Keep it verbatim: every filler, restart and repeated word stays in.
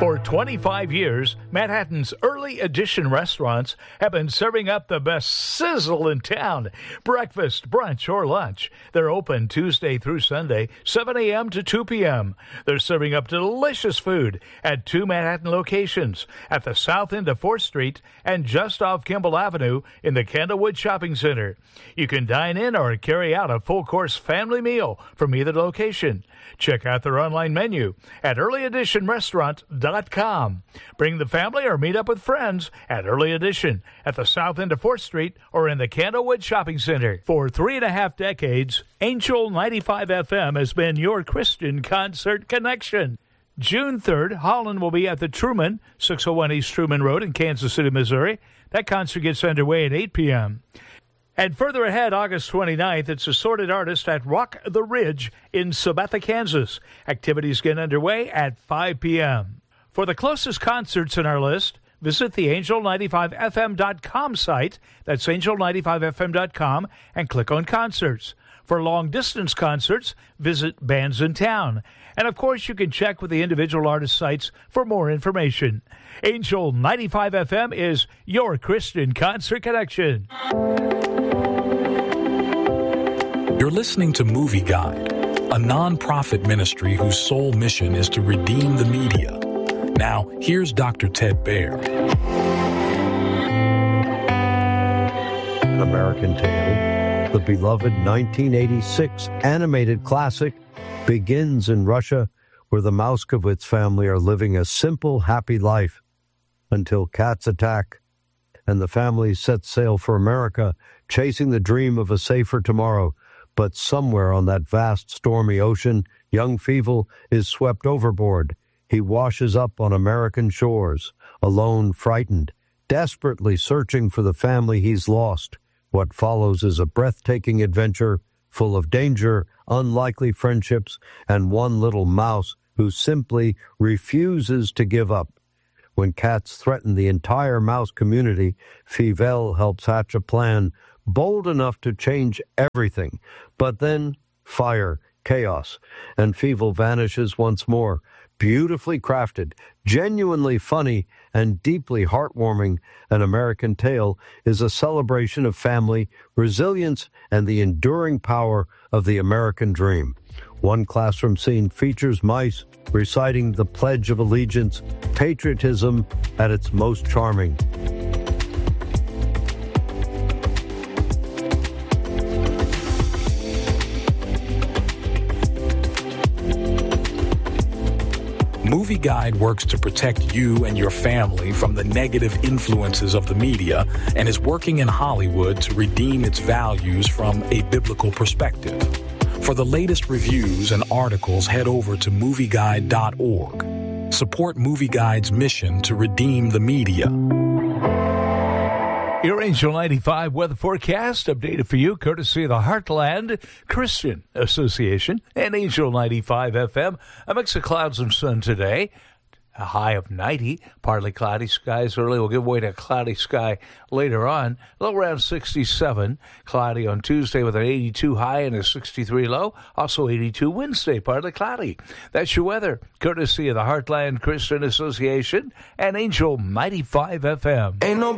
For twenty-five years, Manhattan's early edition restaurants have been serving up the best sizzle in town. Breakfast, brunch, or lunch. They're open Tuesday through Sunday, seven a.m. to two p.m. They're serving up delicious food at two Manhattan locations, at the south end of fourth Street and just off Kimball Avenue in the Candlewood Shopping Center. You can dine in or carry out a full-course family meal from either location. Check out their online menu at early edition restaurant dot com. Bring the family or meet up with friends at Early Edition at the south end of fourth Street or in the Candlewood Shopping Center. For three and a half decades, Angel ninety-five F M has been your Christian concert connection. June third, Holland will be at the Truman, six oh one East Truman Road in Kansas City, Missouri. That concert gets underway at eight p.m. And further ahead, August twenty-ninth, it's Assorted Artists at Rock the Ridge in Sabetha, Kansas. Activities get underway at five p.m. For the closest concerts in our list, visit the angel ninety-five F M dot com site. That's angel ninety-five F M dot com and click on concerts. For long-distance concerts, visit Bands in Town. And, of course, you can check with the individual artist sites for more information. Angel ninety-five F M is your Christian concert connection. You're listening to Movie Guide, a non-profit ministry whose sole mission is to redeem the media. Now, here's Doctor Ted Baer. An American Tail, the beloved nineteen eighty-six animated classic, begins in Russia, where the Mouskowitz family are living a simple, happy life until cats attack, and the family sets sail for America, chasing the dream of a safer tomorrow. But somewhere on that vast, stormy ocean, young Fievel is swept overboard. He washes up on American shores, alone, frightened, desperately searching for the family he's lost. What follows is a breathtaking adventure full of danger, unlikely friendships, and one little mouse who simply refuses to give up. When cats threaten the entire mouse community, Fievel helps hatch a plan bold enough to change everything. But then, fire, chaos, and Fievel vanishes once more. Beautifully crafted, genuinely funny, and deeply heartwarming, An American Tail is a celebration of family, resilience, and the enduring power of the American dream. One classroom scene features mice reciting the Pledge of Allegiance, patriotism at its most charming. Movie Guide works to protect you and your family from the negative influences of the media and is working in Hollywood to redeem its values from a biblical perspective. For the latest reviews and articles, head over to movie guide dot org. Support Movie Guide's mission to redeem the media. Your Angel ninety-five weather forecast updated for you courtesy of the Heartland Christian Association and Angel ninety-five F M. A mix of clouds and sun today. A high of ninety. Partly cloudy skies early. We'll give way to a cloudy sky later on. Low around sixty-seven. Cloudy on Tuesday with an eighty-two high and a sixty-three low. Also eighty-two Wednesday. Partly cloudy. That's your weather courtesy of the Heartland Christian Association and Angel ninety-five F M. Ain't no